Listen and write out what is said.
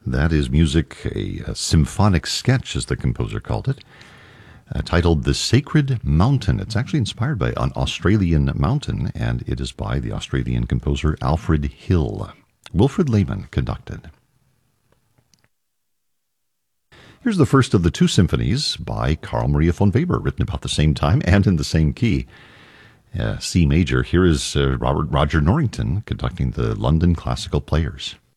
That is music, a symphonic sketch, as the composer called it, titled The Sacred Mountain. It's actually inspired by an Australian mountain, and it is by the Australian composer Alfred Hill. Wilfrid Lehman conducted. Here's the first of the two symphonies by Carl Maria von Weber, written about the same time and in the same key. C major. Here is Roger Norrington conducting the London Classical Players.